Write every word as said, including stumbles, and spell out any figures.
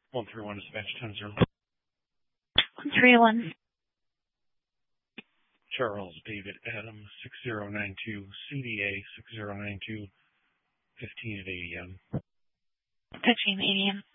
one three one dispatch ten zero. one three one. Charles David Adams six zero nine two, C D A six zero nine two, fifteen at eight A M. fifteen at eight A M.